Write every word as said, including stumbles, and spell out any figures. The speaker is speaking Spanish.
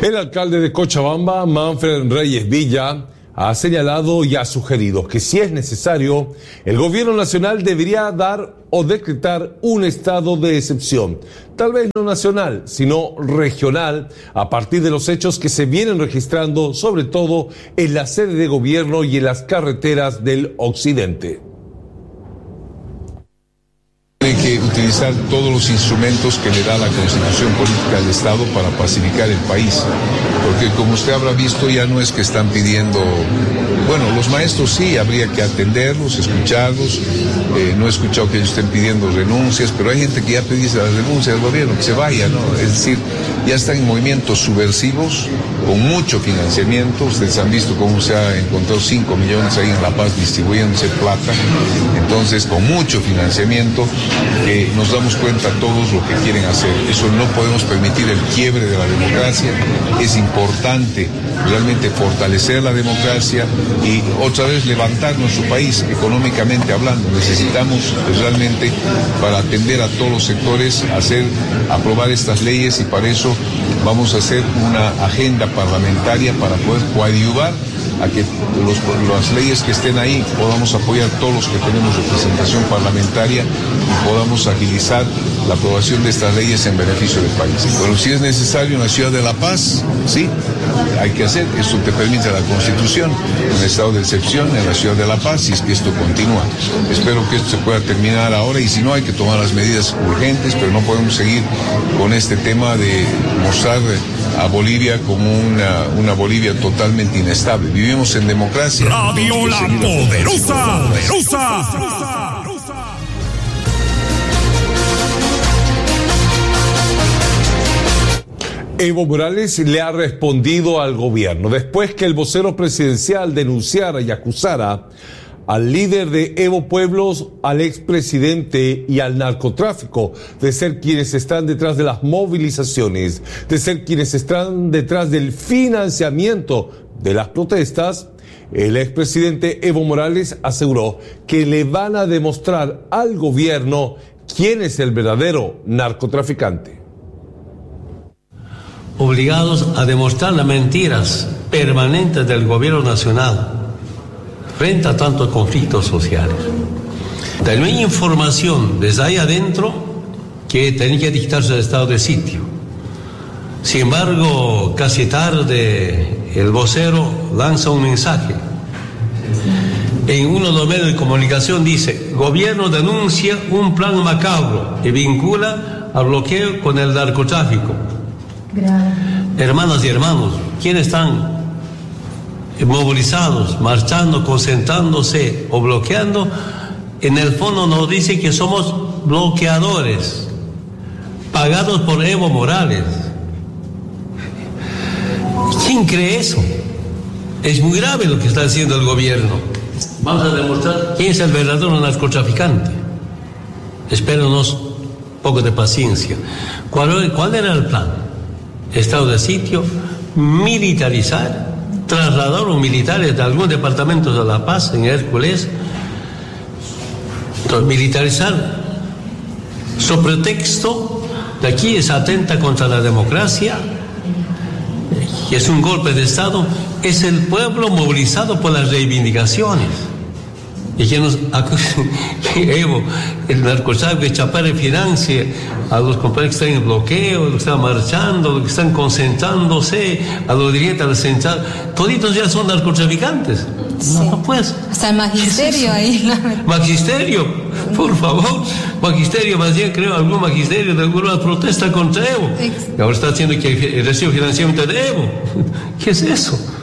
El alcalde de Cochabamba, Manfred Reyes Villa, ha señalado y ha sugerido que si es necesario, el gobierno nacional debería dar o decretar un estado de excepción, tal vez no nacional, sino regional, a partir de los hechos que se vienen registrando, sobre todo en la sede de gobierno y en las carreteras del occidente. Tiene que utilizar todos los instrumentos que le da la Constitución Política del Estado para pacificar el país, porque como usted habrá visto, ya no es que están pidiendo, bueno, los maestros sí, habría que atenderlos, escucharlos, eh, no he escuchado que ellos estén pidiendo renuncias, pero hay gente que ya pide la renuncia del gobierno, que se vaya, ¿no? Es decir, ya están en movimientos subversivos, con mucho financiamiento. Ustedes han visto cómo se ha encontrado cinco millones ahí en La Paz distribuyéndose plata, entonces con mucho financiamiento, que nos damos cuenta todos lo que quieren hacer. Eso no podemos permitir el quiebre de la democracia. Es importante realmente fortalecer la democracia y otra vez levantar nuestro país económicamente hablando. Necesitamos realmente, para atender a todos los sectores, hacer, aprobar estas leyes, y para eso vamos a hacer una agenda parlamentaria para poder coadyuvar a que los, las leyes que estén ahí podamos apoyar todos los que tenemos representación parlamentaria y podamos agilizar la aprobación de estas leyes en beneficio del país. Pero si es necesario en la ciudad de La Paz, sí, hay que hacer. Esto te permite la Constitución, un estado de excepción en la ciudad de La Paz, si es que esto continúa. Espero que esto se pueda terminar ahora, y si no, hay que tomar las medidas urgentes, pero no podemos seguir con este tema de mostrar a Bolivia como una, una Bolivia totalmente inestable. Vivimos en democracia. Radio La Poderosa, Poderosa. Evo Morales le ha respondido al gobierno después que el vocero presidencial denunciara y acusara al líder de Evo Pueblos, al expresidente y al narcotráfico de ser quienes están detrás de las movilizaciones, de ser quienes están detrás del financiamiento de las protestas. El expresidente Evo Morales aseguró que le van a demostrar al gobierno quién es el verdadero narcotraficante. Obligados a demostrar las mentiras permanentes del gobierno nacional frente a tantos conflictos sociales. También hay información desde ahí adentro que tenía que dictarse el estado de sitio. Sin embargo, casi tarde, el vocero lanza un mensaje. En uno de los medios de comunicación dice: gobierno denuncia un plan macabro y vincula al bloqueo con el narcotráfico. Gracias. Hermanas y hermanos, ¿quiénes están movilizados, marchando, concentrándose o bloqueando? En el fondo nos dice que somos bloqueadores, pagados por Evo Morales. ¿Quién cree eso? Es muy grave lo que está haciendo el gobierno. Vamos a demostrar quién es el verdadero narcotraficante. Espérenos un poco de paciencia. ¿Cuál, cuál era el plan? Estado de sitio, militarizar, trasladar a los militares de algunos departamentos de La Paz en Hércules. Entonces, militarizar, sobre pretexto de aquí es atenta contra la democracia, y es un golpe de Estado. Es el pueblo movilizado por las reivindicaciones. Y que nos acusan que Evo, el narcotráfico de Chapare, financie a los compañeros que están en bloqueo, a los que están marchando, a los que están concentrándose, a los dirigentes del central. Toditos ya son narcotraficantes. Sí. No, no pues. Hasta el magisterio ahí. La... Magisterio, por favor. Magisterio, más bien creo algún magisterio de alguna protesta contra Evo. Y ahora está haciendo que recibe financiamiento de Evo. ¿Qué es eso?